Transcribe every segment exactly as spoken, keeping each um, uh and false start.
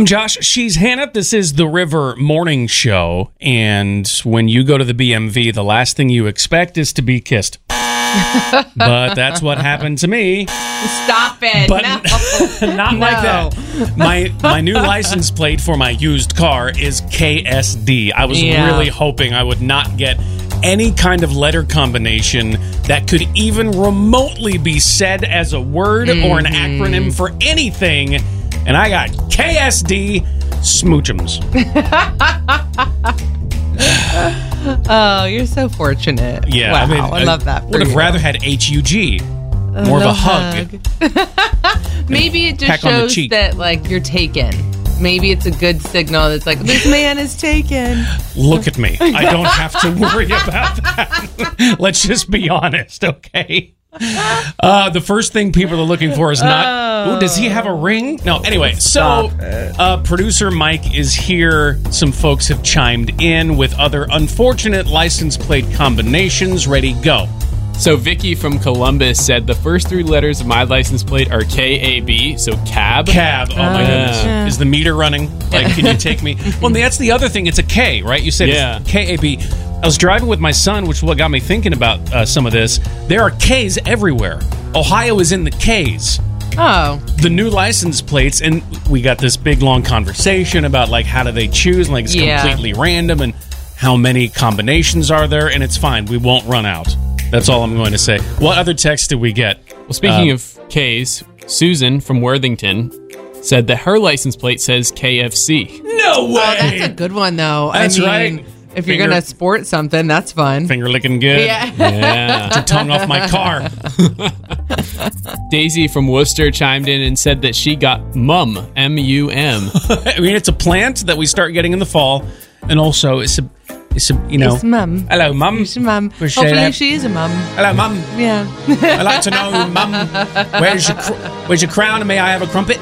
I'm Josh. She's Hannah. This is the River Morning Show. And when you go to the B M V, the last thing you expect is to be kissed. But that's what happened to me. Stop it. But no. not no. like that. My my new license plate for my used car is K S D. I was Yeah. really hoping I would not get any kind of letter combination that could even remotely be said as a word mm-hmm. or an acronym for anything. And I got K S D Smoochums. Oh, you're so fortunate. Yeah, wow, I, mean, I love that. I would have you. rather had H U G. More of a hug. hug. Maybe it just Peck on the shows cheek. that, like, you're taken. Maybe it's a good signal that's like, this man is taken. Look at me. I don't have to worry about that. Let's just be honest, okay? Uh, the first thing people are looking for is not, oh, does he have a ring? No, anyway, so uh, producer Mike is here. Some folks have chimed in with other unfortunate license plate combinations. Ready, go. So Vicky from Columbus said the first three letters of my license plate are K A B, so cab. Cab. Oh, my Uh, goodness. yeah. Is the meter running? Like, can you take me? Well, that's the other thing. It's a K, right? You said Yeah. it's K A B. I was driving with my son, which is what got me thinking about uh, some of this. There are Ks everywhere. Ohio is in the Ks. Oh. The new license plates, and we got this big, long conversation about, like, how do they choose? And, like, it's Yeah. completely random, and how many combinations are there? And it's fine. We won't run out. That's all I'm going to say. What other text did we get? Well, speaking Uh, of Ks, Susan from Worthington said that her license plate says K F C. No way! Oh, that's a good one, though. That's I mean, right. If Finger- you're going to sport something, that's fun. Finger licking good. Yeah. Yeah. Get your tongue off my car. Daisy from Worcester chimed in and said that she got mum, M U M. I mean, it's a plant that we start getting in the fall, and also it's a, it's a, you know. It's mum. Hello, mum. It's a mum. Wish Hopefully they'd have- she is a mum. Hello, mum. Yeah. I'd like to know, mum, where's your cr- where's your crown, and may I have a crumpet?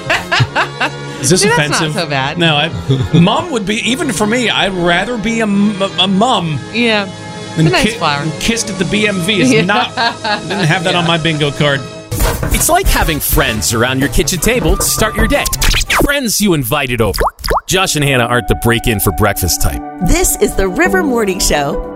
Is this See, that's offensive? not so bad. No, I, mum would be, even for me, I'd rather be a, m- a mum Yeah. than It's a nice ki- flower. kissed at the B M V. Is Yeah. not, didn't have that on my bingo card. It's like having friends around your kitchen table to start your day. Friends you invited over. Josh and Hannah aren't the break-in for breakfast type. This is the River Morning Show.